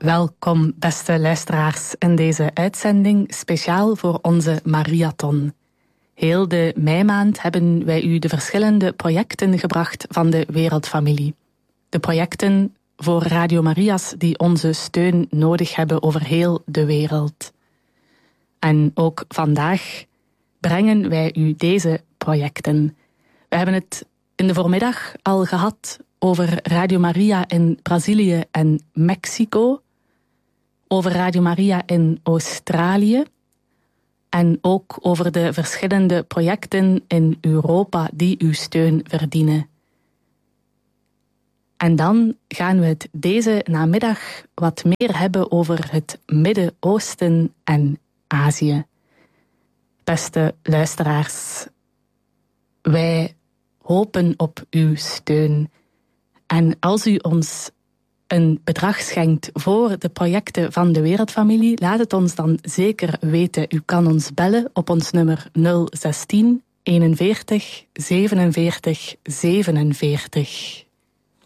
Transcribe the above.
Welkom, beste luisteraars, in deze uitzending speciaal voor onze Mariathon. Heel de meimaand hebben wij u de verschillende projecten gebracht van de Wereldfamilie. De projecten voor Radio Maria's die onze steun nodig hebben over heel de wereld. En ook vandaag brengen wij u deze projecten. We hebben het in de voormiddag al gehad over Radio Maria in Brazilië en Mexico, over Radio Maria in Australië en ook over de verschillende projecten in Europa die uw steun verdienen. En dan gaan we het deze namiddag wat meer hebben over het Midden-Oosten en Azië. Beste luisteraars, wij hopen op uw steun. En als u ons een bedrag schenkt voor de projecten van de Wereldfamilie, laat het ons dan zeker weten. U kan ons bellen op ons nummer 016 41 47 47.